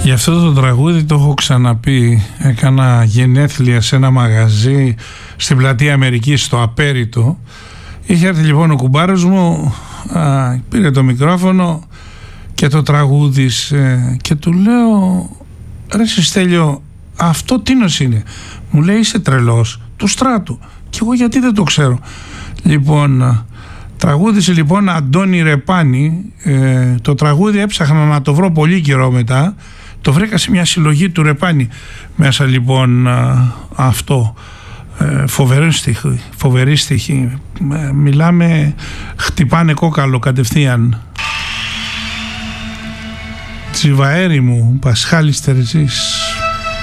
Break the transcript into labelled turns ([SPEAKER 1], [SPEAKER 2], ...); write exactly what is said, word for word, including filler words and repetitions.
[SPEAKER 1] Γι' αυτό το τραγούδι το έχω ξαναπεί. Έκανα γενέθλια σε ένα μαγαζί στην πλατεία Αμερικής, στο Απέριτο. Είχε έρθει λοιπόν ο κουμπάρος μου, α, πήρε το μικρόφωνο και το τραγούδισε και του λέω, ρε Στέλιο, αυτό τίνος είναι? Μου λέει, είσαι τρελός, του Στράτου. Και εγώ γιατί δεν το ξέρω? Λοιπόν, τραγούδισε λοιπόν Αντώνη Ρεπάνη. ε, το τραγούδι έψαχνα να το βρω πολύ καιρό μετά. Το βρήκα σε μια συλλογή του Ρεπάνη. Μέσα λοιπόν α, αυτό ε, φοβερή στίχη, φοβερή στίχη. ε, Μιλάμε, χτυπάνε κόκαλο κατευθείαν. Τσιβαέρι μου, Πασχάλης Τερζής.